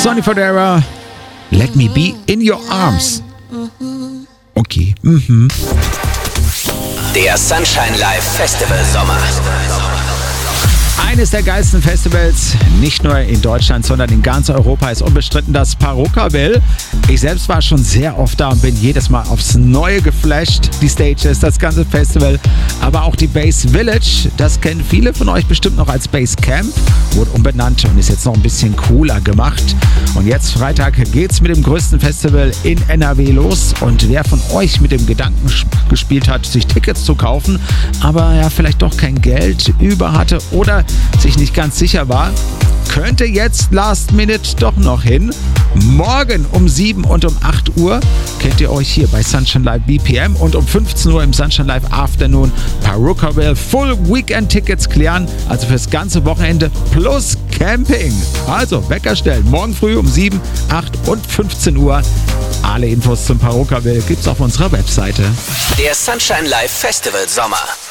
Sonny Fodera, Let Me Be in Your Arms. Okay. Der Sunshine Live Festival Sommer. Eines der geilsten Festivals, nicht nur in Deutschland, sondern in ganz Europa, ist unbestritten das Parookaville. Ich selbst war schon sehr oft da und bin jedes Mal aufs Neue geflasht. Die Stages, das ganze Festival, aber auch die Bass Village, das kennen viele von euch bestimmt noch als Bass Camp, wurde umbenannt und ist jetzt noch ein bisschen cooler gemacht. Und jetzt Freitag geht's mit dem größten Festival in NRW los. Und wer von euch mit dem Gedanken gespielt hat, sich Tickets zu kaufen, aber ja vielleicht doch kein Geld über hatte oder sich nicht ganz sicher war, könnte jetzt Last Minute doch noch hin. Morgen um 7 und um 8 Uhr könnt ihr euch hier bei Sunshine Live BPM und um 15 Uhr im Sunshine Live Afternoon Parookaville Full Weekend Tickets klären. Also fürs ganze Wochenende plus Camping. Also Wecker stellen. Morgen früh um 7, 8 und 15 Uhr. Alle Infos zum Parookaville gibt's auf unserer Webseite. Der Sunshine Live Festival Sommer.